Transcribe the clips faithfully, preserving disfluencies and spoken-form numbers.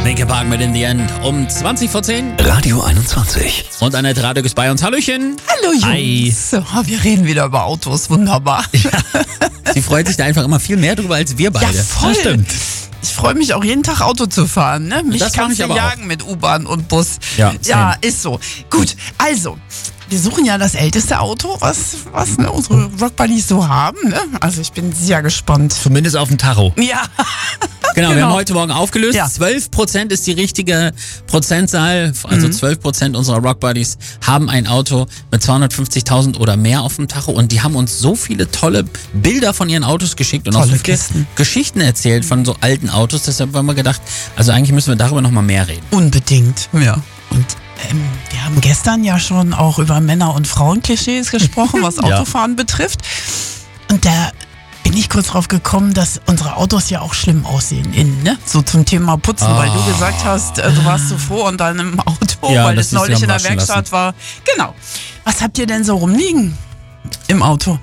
Linkin Park mit In the End um zwanzig vor zehn. Radio einundzwanzig. Und Annette Radek ist bei uns. Hallöchen. Hallo Jungs. Hi. So, wir reden wieder über Autos, wunderbar. Sie freut sich da einfach immer viel mehr drüber als wir beide. Ja, voll. Das stimmt. Ich freue mich auch jeden Tag Auto zu fahren. Ne? Mich Das mach kannst ich du aber jagen mit U-Bahn und Bus. Ja, ja, same. ist so. Gut, also, wir suchen ja das älteste Auto, was, was ne, unsere Rockbuddies so haben. Ne? Also ich bin sehr gespannt. Zumindest auf dem Tacho. Ja. Genau, wir Genau. haben heute Morgen aufgelöst. Ja. zwölf Prozent ist die richtige Prozentzahl. Also zwölf Prozent unserer Rockbuddies haben ein Auto mit zweihundertfünfzigtausend oder mehr auf dem Tacho. Und die haben uns so viele tolle Bilder von ihren Autos geschickt und auch Tolle so viele Kisten. Geschichten erzählt von so alten Autos. Deshalb haben wir gedacht, also eigentlich müssen wir darüber nochmal mehr reden. Unbedingt. Ja. Und ähm, wir haben gestern ja schon auch über Männer- und Frauenklischees gesprochen, was Ja. Autofahren betrifft. Und da bin ich kurz drauf gekommen, dass unsere Autos ja auch schlimm aussehen innen, ne? So zum Thema Putzen, Ah. weil du gesagt hast, äh, du warst so froh an deinem Auto, Ja, weil dass es sie es neulich haben in der waschen Werkstatt lassen. war. Genau. Was habt ihr denn so rumliegen im Auto?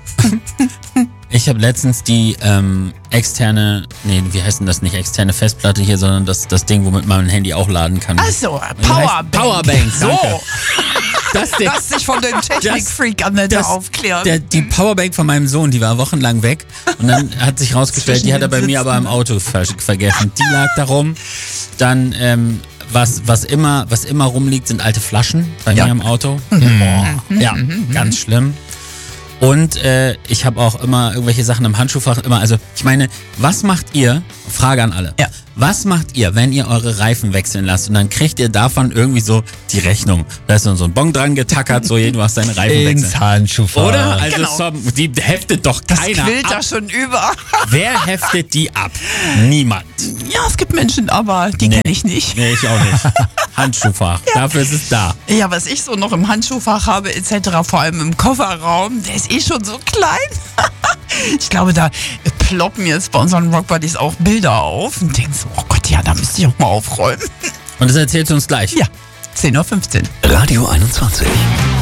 Ich habe letztens die ähm, externe, nee, wie heißt denn das nicht, externe Festplatte hier, sondern das, das Ding, womit man ein Handy auch laden kann. Also, heißt Powerbank. Powerbank, So, danke. Das Ding. lass dich von dem Technikfreak an der das- aufklären. Der, die Powerbank von meinem Sohn, die war wochenlang weg und dann hat sich rausgestellt, Zwischen die hat er den bei mir aber im Sitzen. Auto ver vergessen. Die lag da rum. Dann, ähm, was, was, immer, was immer rumliegt, sind alte Flaschen bei Ja. mir im Auto. Boah. Ja, ganz schlimm. Und äh, ich habe auch immer irgendwelche Sachen im Handschuhfach. Immer, also ich meine, was macht ihr? Frage an alle. Ja. Was macht ihr, wenn ihr eure Reifen wechseln lasst und dann kriegt ihr davon irgendwie so die Rechnung? Da ist so ein Bon dran getackert, so du hast deine Reifen wechseln. Handschuhfach. Oder? Also Genau. so, die heftet doch das keiner quillt ab. da schon über. Wer heftet die ab? Niemand. Ja, es gibt Menschen, aber die Nee. kenne ich nicht. Nee, ich auch nicht. Handschuhfach. Dafür ist es da. Ja, was ich so noch im Handschuhfach habe, et cetera, vor allem im Kofferraum, der ist eh schon so klein. Ich glaube, da ploppen jetzt bei unseren Rockbuddies auch Bilder auf und denken so, oh Gott, ja, da müsste ich auch mal aufräumen. Und das erzählst du uns gleich. Ja, zehn Uhr fünfzehn. Radio einundzwanzig.